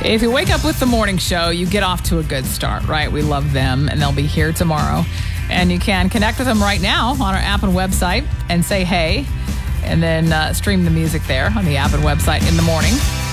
If you wake up with the morning show, you get off to a good start, right? We love them, and they'll be here tomorrow. And you can connect with them right now on our app and website and say hey, and then stream the music there on the app and website in the morning.